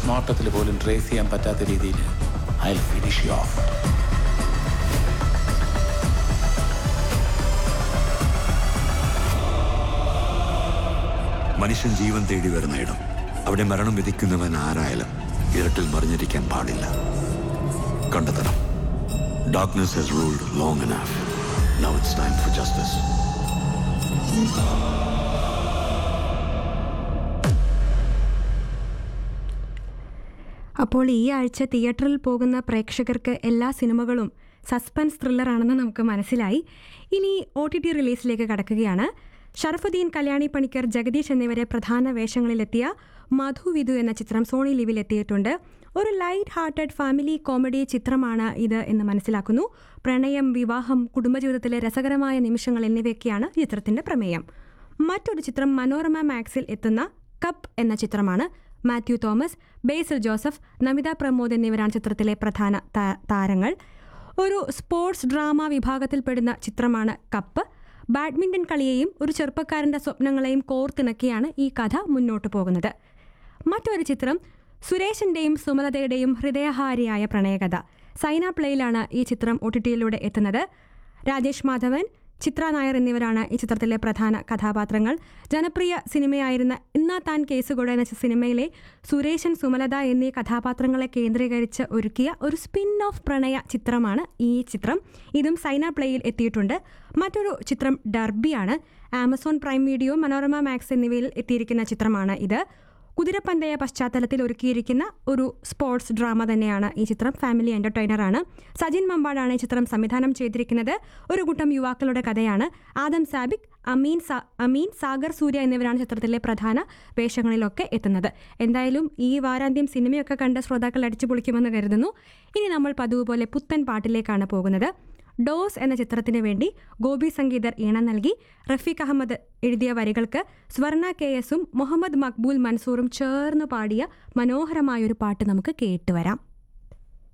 പോസ്റ്റ്മോർട്ടത്തിൽ പോലും ട്രേസ് ചെയ്യാൻ പറ്റാത്ത രീതിയിൽ I will finish U of. മനുഷ്യൻ ജീവൻ തേടി വരുന്ന ഇടം, അവിടെ മരണം വിധിക്കുന്നവൻ ആരായാലും ഇരുട്ടിൽ മറിഞ്ഞിരിക്കാൻ പാടില്ല. കണ്ടെത്തണം. Darkness has ruled long enough. Now it's time for justice. അപ്പോൾ ഈ ആഴ്ച തിയേറ്ററിൽ പോകുന്ന പ്രേക്ഷകർക്ക് എല്ലാ സിനിമകളും സസ്പെൻസ് ത്രില്ലറാണെന്ന് നമുക്ക് മനസ്സിലായി. ഇനി OTT റിലീസിലേക്ക് കടക്കുകയാണ്. ഷറഫുദ്ദീൻ, കല്യാണി പണിക്കർ, ജഗദീഷ് എന്നിവരെ പ്രധാന വേഷങ്ങളിലെത്തിയ മധു വിധു എന്ന ചിത്രം സോണി ലിവിൽ എത്തിയിട്ടുണ്ട്. ഒരു ലൈറ്റ് ഹാർട്ടഡ് ഫാമിലി കോമഡി ചിത്രമാണ് ഇത് എന്ന് മനസ്സിലാക്കുന്നു. പ്രണയം, വിവാഹം, കുടുംബജീവിതത്തിലെ രസകരമായ നിമിഷങ്ങൾ എന്നിവയൊക്കെയാണ് ചിത്രത്തിന്റെ പ്രമേയം. മറ്റൊരു ചിത്രം മനോരമ മാക്സിൽ എത്തുന്ന കപ്പ് എന്ന ചിത്രമാണ്. മാത്യു തോമസ്, ബേസിൽ ജോസഫ്, നമിത പ്രമോദ് എന്നിവരാണ് ചിത്രത്തിലെ പ്രധാന താരങ്ങൾ. ഒരു സ്പോർട്സ് ഡ്രാമ വിഭാഗത്തിൽപ്പെടുന്ന ചിത്രമാണ് കപ്പ്. ബാഡ്മിൻ്റൺ കളിയെയും ഒരു ചെറുപ്പക്കാരൻ്റെ സ്വപ്നങ്ങളെയും കോർത്തിണക്കിയാണ് ഈ കഥ മുന്നോട്ട് പോകുന്നത്. മറ്റൊരു ചിത്രം സുരേഷിൻ്റെയും സുമലതയുടെയും ഹൃദയഹാരിയായ പ്രണയകഥ. സൈന പ്ലേയിലാണ് ഈ ചിത്രം OTTയിലൂടെ എത്തുന്നത്. രാജേഷ് മാധവൻ, ചിത്ര നായർ എന്നിവരാണ് ഈ ചിത്രത്തിലെ പ്രധാന കഥാപാത്രങ്ങൾ. ജനപ്രിയ സിനിമയായിരുന്ന ഇന്നാ താൻ കേസുകൊട എന്ന സിനിമയിലെ സുരേഷൻ, സുമലത എന്നീ കഥാപാത്രങ്ങളെ കേന്ദ്രീകരിച്ച് ഒരുക്കിയ ഒരു സ്പിൻ ഓഫ് പ്രണയ ചിത്രമാണ് ഈ ചിത്രം. ഇതും സൈന പ്ലേയിൽ എത്തിയിട്ടുണ്ട്. മറ്റൊരു ചിത്രം ഡർബിയാണ്. Amazon prime video, Manorama max എന്നിവയിൽ എത്തിയിരിക്കുന്ന ചിത്രമാണ് ഇത്. കുതിരപ്പന്തയ പശ്ചാത്തലത്തിൽ ഒരുക്കിയിരിക്കുന്ന ഒരു സ്പോർട്സ് ഡ്രാമ തന്നെയാണ് ഈ ചിത്രം. ഫാമിലി എൻ്റർടൈനറാണ്. സജിൻ മമ്പാടാണ് ഈ ചിത്രം സംവിധാനം ചെയ്തിരിക്കുന്നത്. ഒരു കൂട്ടം യുവാക്കളുടെ കഥയാണ്. ആദം സാബിക്, അമീൻ, സാഗർ സൂര്യ എന്നിവരാണ് ചിത്രത്തിലെ പ്രധാന വേഷങ്ങളിലൊക്കെ എത്തുന്നത്. എന്തായാലും ഈ വാരാന്ത്യം സിനിമയൊക്കെ കണ്ട ശ്രോതാക്കൾ അടിച്ചു പൊളിക്കുമെന്ന് കരുതുന്നു. ഇനി നമ്മൾ പതിവ് പോലെ പുത്തൻ പാട്ടിലേക്കാണ് പോകുന്നത്. ഡോസ് എന്ന ചിത്രത്തിന് വേണ്ടി ഗോപി സംഗീതർ ഈണം നൽകി. റഫീഖ് അഹമ്മദ് എഴുതിയ വരികൾക്ക് സ്വർണ KS ഉം മുഹമ്മദ് മക്ബൂൽ മൻസൂറും ചേർന്ന് പാടിയ മനോഹരമായൊരു പാട്ട് നമുക്ക് കേട്ടുവരാം.